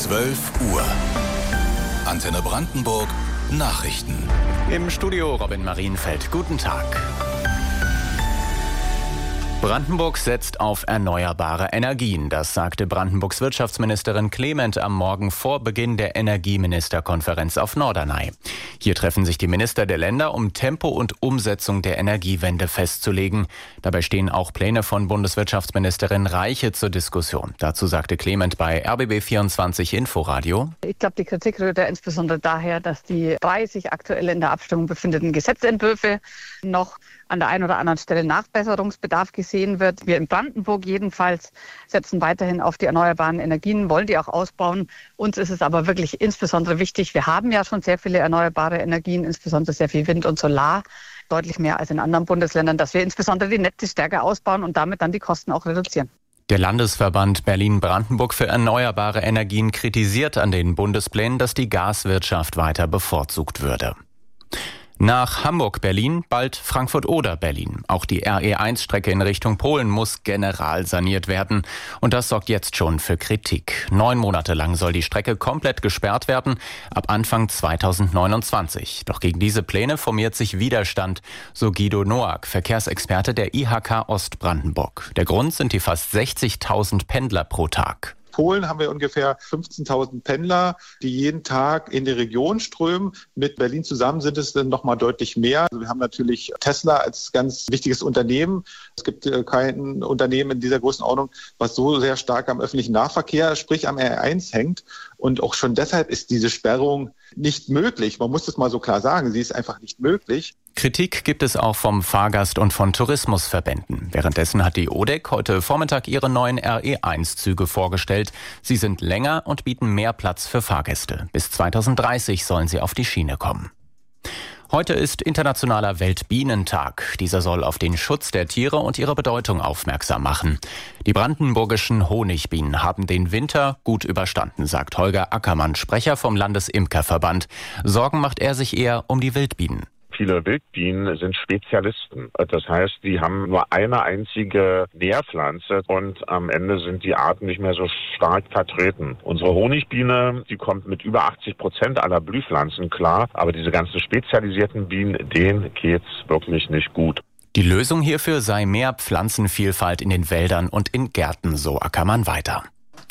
12 Uhr. Antenne Brandenburg Nachrichten. Im Studio Robin Marienfeld. Guten Tag. Brandenburg setzt auf erneuerbare Energien. Das sagte Brandenburgs Wirtschaftsministerin Clement am Morgen vor Beginn der Energieministerkonferenz auf Norderney. Hier treffen sich die Minister der Länder, um Tempo und Umsetzung der Energiewende festzulegen. Dabei stehen auch Pläne von Bundeswirtschaftsministerin Reiche zur Diskussion. Dazu sagte Clement bei RBB24 Inforadio: Ich glaube, die Kritik rührt ja insbesondere daher, dass die 30 aktuell in der Abstimmung befindlichen Gesetzentwürfe noch an der einen oder anderen Stelle Nachbesserungsbedarf gesehen wird. Wir in Brandenburg jedenfalls setzen weiterhin auf die erneuerbaren Energien, wollen die auch ausbauen. Uns ist es aber wirklich insbesondere wichtig, wir haben ja schon sehr viele erneuerbare Energien, insbesondere sehr viel Wind und Solar, deutlich mehr als in anderen Bundesländern, dass wir insbesondere die Netze stärker ausbauen und damit dann die Kosten auch reduzieren. Der Landesverband Berlin-Brandenburg für erneuerbare Energien kritisiert an den Bundesplänen, dass die Gaswirtschaft weiter bevorzugt würde. Nach Hamburg-Berlin, bald Frankfurt-Oder-Berlin. Auch die RE1-Strecke in Richtung Polen muss general saniert werden. Und das sorgt jetzt schon für Kritik. 9 Monate lang soll die Strecke komplett gesperrt werden, ab Anfang 2029. Doch gegen diese Pläne formiert sich Widerstand, so Guido Noack, Verkehrsexperte der IHK Ostbrandenburg. Der Grund sind die fast 60.000 Pendler pro Tag. Polen haben wir ungefähr 15.000 Pendler, die jeden Tag in die Region strömen. Mit Berlin zusammen sind es dann noch mal deutlich mehr. Also wir haben natürlich Tesla als ganz wichtiges Unternehmen. Es gibt kein Unternehmen in dieser Größenordnung, was so sehr stark am öffentlichen Nahverkehr, sprich am R1 hängt. Und auch schon deshalb ist diese Sperrung nicht möglich. Man muss das mal so klar sagen. Sie ist einfach nicht möglich. Kritik gibt es auch vom Fahrgast- und von Tourismusverbänden. Währenddessen hat die ODEC heute Vormittag ihre neuen RE1-Züge vorgestellt. Sie sind länger und bieten mehr Platz für Fahrgäste. Bis 2030 sollen sie auf die Schiene kommen. Heute ist Internationaler Weltbienentag. Dieser soll auf den Schutz der Tiere und ihre Bedeutung aufmerksam machen. Die brandenburgischen Honigbienen haben den Winter gut überstanden, sagt Holger Ackermann, Sprecher vom Landesimkerverband. Sorgen macht er sich eher um die Wildbienen. Viele Wildbienen sind Spezialisten. Das heißt, die haben nur eine einzige Nährpflanze und am Ende sind die Arten nicht mehr so stark vertreten. Unsere Honigbiene, die kommt mit über 80% aller Blühpflanzen klar, aber diese ganzen spezialisierten Bienen, denen geht's wirklich nicht gut. Die Lösung hierfür sei mehr Pflanzenvielfalt in den Wäldern und in Gärten, so Ackermann weiter.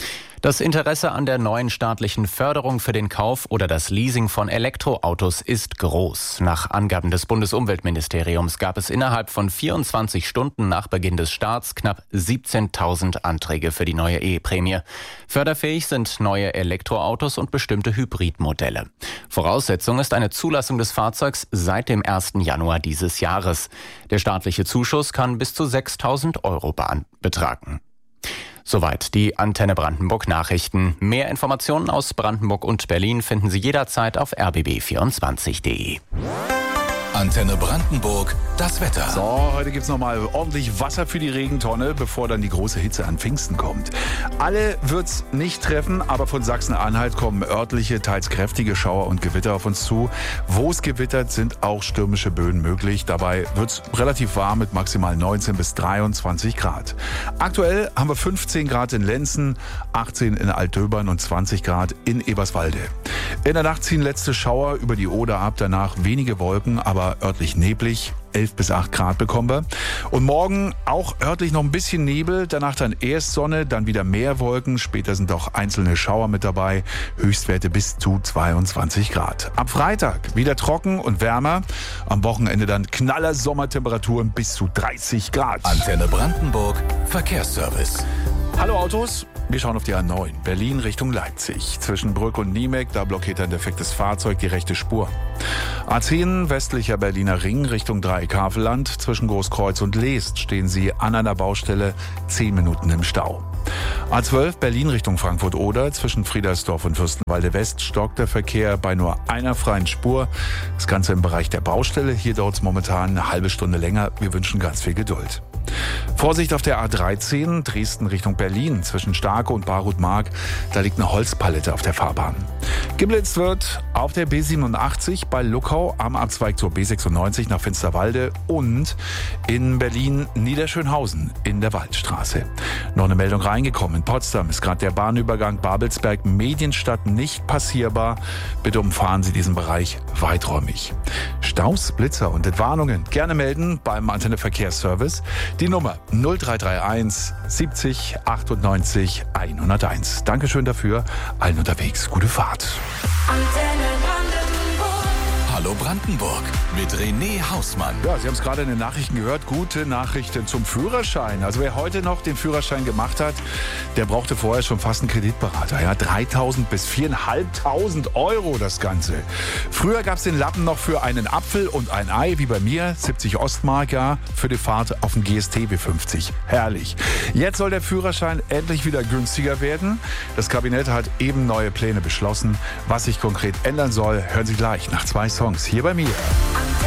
Das Interesse an der neuen staatlichen Förderung für den Kauf oder das Leasing von Elektroautos ist groß. Nach Angaben des Bundesumweltministeriums gab es innerhalb von 24 Stunden nach Beginn des Starts knapp 17.000 Anträge für die neue E-Prämie. Förderfähig sind neue Elektroautos und bestimmte Hybridmodelle. Voraussetzung ist eine Zulassung des Fahrzeugs seit dem 1. Januar dieses Jahres. Der staatliche Zuschuss kann bis zu 6.000 Euro betragen. Soweit die Antenne Brandenburg Nachrichten. Mehr Informationen aus Brandenburg und Berlin finden Sie jederzeit auf rbb24.de. Antenne Brandenburg, das Wetter. So, heute gibt's nochmal ordentlich Wasser für die Regentonne, bevor dann die große Hitze an Pfingsten kommt. Alle wird's nicht treffen, aber von Sachsen-Anhalt kommen örtliche, teils kräftige Schauer und Gewitter auf uns zu. Wo es gewittert, sind auch stürmische Böen möglich. Dabei wird's relativ warm mit maximal 19 bis 23 Grad. Aktuell haben wir 15 Grad in Lenzen, 18 in Altdöbern und 20 Grad in Eberswalde. In der Nacht ziehen letzte Schauer über die Oder ab, danach wenige Wolken, aber örtlich neblig. 11 bis 8 Grad bekommen wir. Und morgen auch örtlich noch ein bisschen Nebel, danach dann erst Sonne, dann wieder mehr Wolken. Später sind auch einzelne Schauer mit dabei. Höchstwerte bis zu 22 Grad. Am Freitag wieder trocken und wärmer. Am Wochenende dann knaller Sommertemperaturen bis zu 30 Grad. Antenne Brandenburg, Verkehrsservice. Hallo Autos. Wir schauen auf die A9, Berlin Richtung Leipzig. Zwischen Brück und Niemek, da blockiert ein defektes Fahrzeug die rechte Spur. A10, westlicher Berliner Ring Richtung Dreieck-Havelland. Zwischen Großkreuz und Leest stehen Sie an einer Baustelle 10 Minuten im Stau. A12, Berlin Richtung Frankfurt-Oder. Zwischen Friedersdorf und Fürstenwalde West stockt der Verkehr bei nur einer freien Spur. Das Ganze im Bereich der Baustelle. Hier dauert es momentan eine halbe Stunde länger. Wir wünschen ganz viel Geduld. Vorsicht auf der A13, Dresden Richtung Berlin, zwischen Starke und Barut-Mark. Da liegt eine Holzpalette auf der Fahrbahn. Geblitzt wird auf der B87 bei Luckau am Abzweig zur B96 nach Finsterwalde und in Berlin-Niederschönhausen in der Waldstraße. Noch eine Meldung reingekommen. In Potsdam ist gerade der Bahnübergang Babelsberg-Medienstadt nicht passierbar. Bitte umfahren Sie diesen Bereich weiträumig. Staus, Blitzer und Entwarnungen gerne melden beim Antenne Verkehrsservice. Die Nummer 0331 70 98 101. Dankeschön dafür. Allen unterwegs gute Fahrt. Hallo Brandenburg mit René Hausmann. Ja, Sie haben es gerade in den Nachrichten gehört. Gute Nachrichten zum Führerschein. Also wer heute noch den Führerschein gemacht hat, der brauchte vorher schon fast einen Kreditberater. Ja, 3.000 bis 4.500 Euro das Ganze. Früher gab es den Lappen noch für einen Apfel und ein Ei, wie bei mir. 70 Ostmark, ja, für die Fahrt auf den GST B50. Herrlich. Jetzt soll der Führerschein endlich wieder günstiger werden. Das Kabinett hat eben neue Pläne beschlossen. Was sich konkret ändern soll, hören Sie gleich nach 2 Songs hier bei mir.